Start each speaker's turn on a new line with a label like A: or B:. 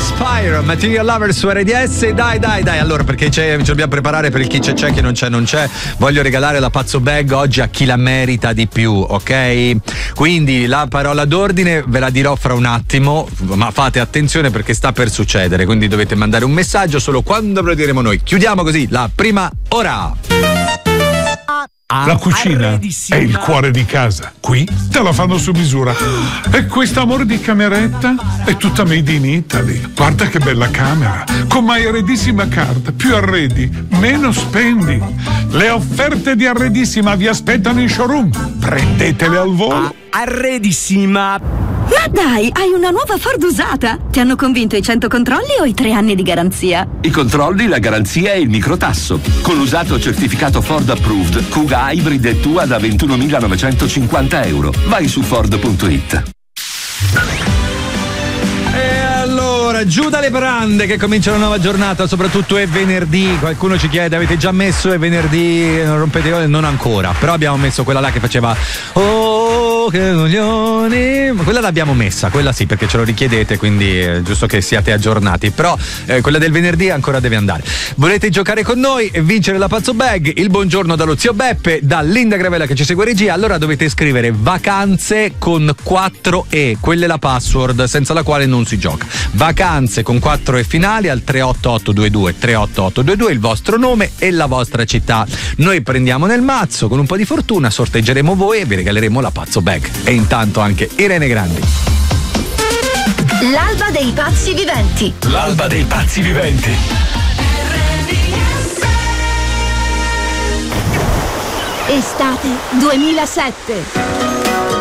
A: Spire, Material Lover su RDS. Dai, allora, perché ci dobbiamo preparare per il chi c'è, chi non c'è. Voglio regalare la Pazzo Bag oggi a chi la merita di più, ok? Quindi la parola d'ordine ve la dirò fra un attimo, ma fate attenzione perché sta per succedere, quindi dovete mandare un messaggio solo quando ve lo diremo noi. Chiudiamo così la prima ora.
B: La cucina è il cuore di casa. Qui te la fanno su misura. E questo amore di cameretta è tutta made in Italy. Guarda che bella camera. Con MyArredissima Card. Più arredi, meno spendi. Le offerte di Arredissima vi aspettano in showroom. Prendetele al volo.
C: Arredissima.
D: Ma dai, hai una nuova Ford usata? Ti hanno convinto i 100 controlli o i 3 anni di garanzia?
E: I controlli, la garanzia e il microtasso. Con l'usato certificato Ford Approved, Kuga Hybrid è tua da 21.950 euro. Vai su Ford.it.
A: Giù dalle brande che comincia una nuova giornata, soprattutto è venerdì. Qualcuno ci chiede: avete già messo è venerdì? Non rompete le? Non ancora, però abbiamo messo quella là che faceva oh che coglioni, quella l'abbiamo messa, quella sì, perché ce lo richiedete, quindi è giusto che siate aggiornati. Però quella del venerdì ancora deve andare. Volete giocare con noi e vincere la Pazzo Bag? Il buongiorno dallo zio Beppe, da Linda Gravella che ci segue regia. Allora dovete scrivere vacanze con 4E, quella è la password senza la quale non si gioca. Vacanze con 4 E finali al 38822 il vostro nome e la vostra città. Noi prendiamo nel mazzo, con un po' di fortuna sorteggeremo voi e vi regaleremo la Pazzo Bag. E intanto anche Irene Grandi.
F: L'alba dei pazzi viventi.
C: L'alba dei pazzi viventi.
F: Estate 2007.